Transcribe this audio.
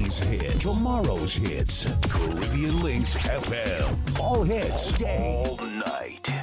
Today's hit, tomorrow's hits. Caribbean Links FM. All hits, all day, all night.